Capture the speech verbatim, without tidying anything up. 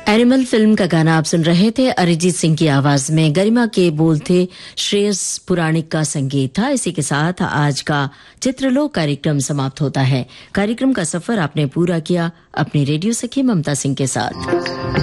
Animal film का गाना आप सुन रहे थे। अरिजीत सिंह की आवाज में गरिमा के बोल थे, श्रेयस पुराणिक का संगीत था। इसी के साथ आज का चित्रलोक कार्यक्रम समाप्त होता है। कार्यक्रम का सफर आपने पूरा किया अपनी रेडियो सखी ममता सिंह के साथ।